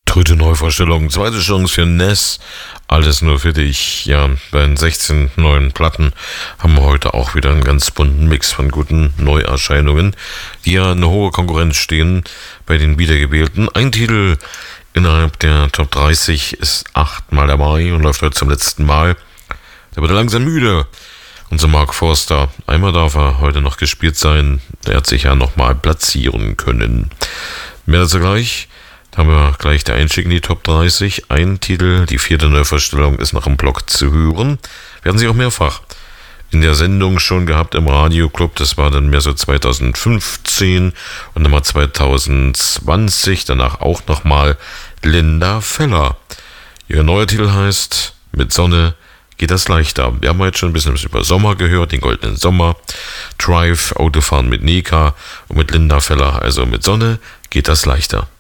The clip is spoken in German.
Dritte Neuvorstellung, zweite Chance für Ness. Alles nur für dich. Ja, bei den 16 neuen Platten haben wir heute auch wieder einen ganz bunten Mix von guten Neuerscheinungen, die ja eine hohe Konkurrenz stehen bei den Wiedergewählten. Ein Titel innerhalb der Top 30 ist 8-mal dabei und läuft heute zum letzten Mal. Da wird er langsam müde. Unser Mark Forster. Einmal darf er heute noch gespielt sein. Er hat sich ja nochmal platzieren können. Mehr dazu gleich. Da haben wir gleich der Einstieg in die Top 30. Ein Titel, die 4. Neuvorstellung, ist noch im Blog zu hören. Werden Sie auch mehrfach in der Sendung schon gehabt im Radioclub. Das war dann mehr so 2015 und nochmal 2020. Danach auch nochmal Linda Feller. Ihr neuer Titel heißt Mit Sonne geht das leichter. Wir haben heute schon ein bisschen über Sommer gehört, den goldenen Sommer. Drive, Autofahren mit Nika und mit Linda Feller. Also mit Sonne geht das leichter.